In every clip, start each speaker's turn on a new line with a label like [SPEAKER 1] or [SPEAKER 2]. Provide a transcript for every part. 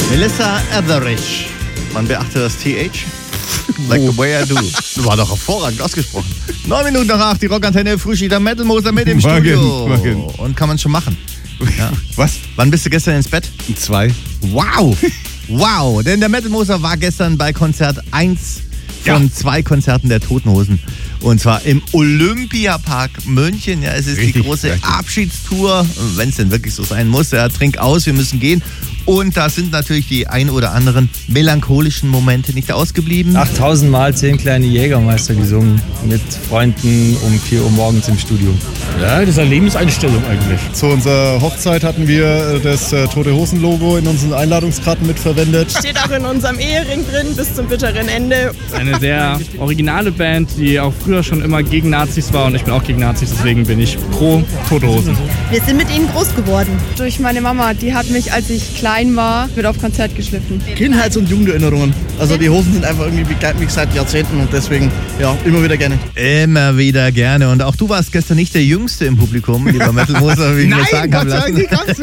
[SPEAKER 1] Melissa Etheridge. Man beachte das TH. Like the way I do. War doch hervorragend ausgesprochen. 9 Minuten nach 8, die Rockantenne, Frühstück, der Metal Moser mit im Studio.
[SPEAKER 2] Morgen.
[SPEAKER 1] Und kann man schon machen. Ja.
[SPEAKER 2] Was?
[SPEAKER 1] Wann bist du gestern ins Bett?
[SPEAKER 2] 2.
[SPEAKER 1] Wow. Wow, denn der Metal Moser war gestern bei Konzert 1 von 2 Konzerten der Toten Hosen. Und zwar im Olympiapark München. Ja, es ist die große Abschiedstour, wenn es denn wirklich so sein muss. Ja, trink aus, wir müssen gehen. Und da sind natürlich die ein oder anderen melancholischen Momente nicht ausgeblieben.
[SPEAKER 3] 8000 Mal 10 kleine Jägermeister gesungen mit Freunden um 4 Uhr morgens im Studio.
[SPEAKER 4] Ja, das ist eine Lebenseinstellung eigentlich.
[SPEAKER 5] Zu unserer Hochzeit hatten wir das Tote Hosen Logo in unseren Einladungskarten mitverwendet.
[SPEAKER 6] Steht auch in unserem Ehering drin bis zum bitteren Ende.
[SPEAKER 4] Eine sehr originale Band, die auch früher schon immer gegen Nazis war und ich bin auch gegen Nazis, deswegen bin ich pro Tote Hosen.
[SPEAKER 7] Wir sind mit ihnen groß geworden.
[SPEAKER 8] Durch meine Mama, die hat mich, als ich klein war, mit auf Konzert geschliffen.
[SPEAKER 9] Kindheits- und Jugenderinnerungen. Also die Hosen sind einfach irgendwie begleiten mich seit Jahrzehnten und deswegen, ja, immer wieder gerne.
[SPEAKER 1] Immer wieder gerne. Und auch du warst gestern nicht der Jüngste im Publikum, lieber Metal Moser, wie ich mir sagen habe lassen.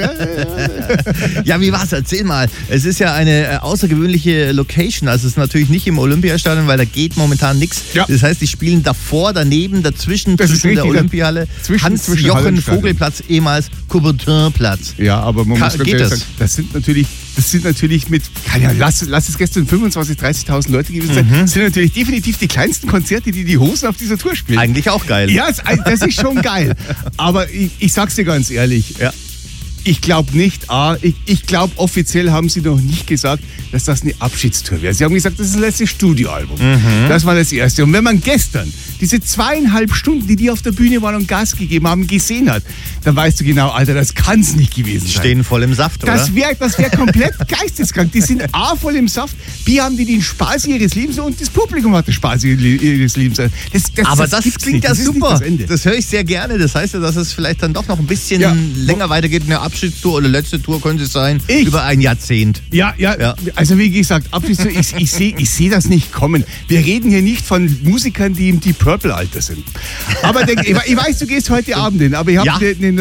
[SPEAKER 1] Ja, wie war's? Erzähl mal. Es ist ja eine außergewöhnliche Location. Also es ist natürlich nicht im Olympiastadion, weil da geht momentan nichts. Ja. Das heißt, die spielen davor, daneben, dazwischen, zwischen der Olympiahalle, Hans-Jochen-Vogel-Platz, ehemals Coubertin-Platz.
[SPEAKER 2] Ja, aber man muss ganz ehrlich sagen, das sind natürlich mit, lass es gestern 25.000, 30.000 Leute gewesen sein, das sind natürlich definitiv die kleinsten Konzerte, die Hosen auf dieser Tour spielen.
[SPEAKER 1] Eigentlich auch geil.
[SPEAKER 2] Ja, das ist schon geil. Aber ich sag's dir ganz ehrlich, ich glaube nicht, ich glaube offiziell haben sie noch nicht gesagt, dass das eine Abschiedstour wäre. Sie haben gesagt, das ist das letzte Studioalbum. Das war das erste. Und wenn man gestern diese 2,5 Stunden, die auf der Bühne waren und Gas gegeben haben, gesehen hat, dann weißt du genau, Alter, das kann es nicht gewesen sein.
[SPEAKER 1] Die stehen voll im Saft, oder?
[SPEAKER 2] Das wär komplett geisteskrank. Die sind A, voll im Saft, B, haben die den Spaß ihres Lebens und das Publikum hat den Spaß ihres Lebens.
[SPEAKER 1] Aber das klingt ja super. Das höre ich sehr gerne. Das heißt ja, dass es vielleicht dann doch noch ein bisschen länger weitergeht. Eine Abschiedstour oder letzte Tour könnte es sein. Über ein Jahrzehnt.
[SPEAKER 2] Ja. Also wie gesagt, Abschiedstour, ich seh das nicht kommen. Wir reden hier nicht von Musikern, die im Deep Purple-Alter sind. Aber ich weiß, du gehst heute Abend hin, aber ich habe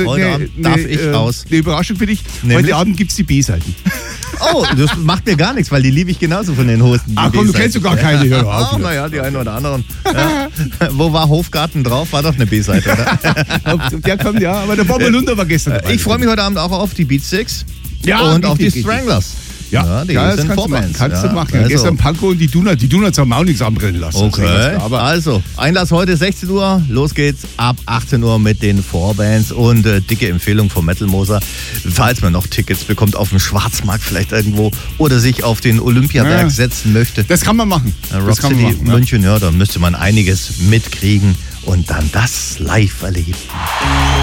[SPEAKER 2] eine Überraschung für dich.
[SPEAKER 1] Nämlich?
[SPEAKER 2] Heute Abend gibt es die B-Seiten.
[SPEAKER 1] Oh, das macht mir gar nichts, weil die liebe ich genauso von den Hosen.
[SPEAKER 2] Ach komm, du kennst doch gar keine.
[SPEAKER 1] Naja, die einen oder anderen. Ja. Wo war Hofgarten drauf? War doch eine B-Seite, oder?
[SPEAKER 2] Der kommt, ja, aber der Bommerlunder war gestern dabei.
[SPEAKER 1] Ich freue mich heute Abend auch auf die Beatsticks und auf die Stranglers.
[SPEAKER 2] Ja, das
[SPEAKER 1] sind
[SPEAKER 2] kannst du machen.
[SPEAKER 1] Also.
[SPEAKER 2] Gestern Panko und die Donuts haben auch nichts anbrennen lassen.
[SPEAKER 1] Okay, also Einlass heute 16 Uhr, los geht's ab 18 Uhr mit den Vorbands und dicke Empfehlung vom Metal Moser, falls man noch Tickets bekommt auf dem Schwarzmarkt vielleicht irgendwo oder sich auf den Olympiaberg setzen möchte.
[SPEAKER 2] Das kann man machen.
[SPEAKER 1] Rock City München, da müsste man einiges mitkriegen und dann das live erleben.